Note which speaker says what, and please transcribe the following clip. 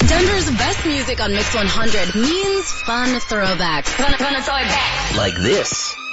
Speaker 1: Denver's best music on Mix 100 means fun throwbacks. Gonna throw it back.
Speaker 2: Like this.